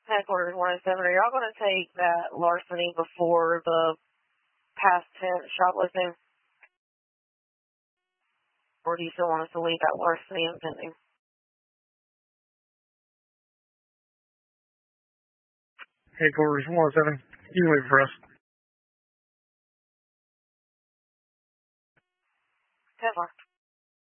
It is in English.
Headquarters 107, are y'all going to take that larceny before the past tense shoplifting? Or do you still want us to leave that larceny impending? Headquarters 107, you can leave it for us. 10-4.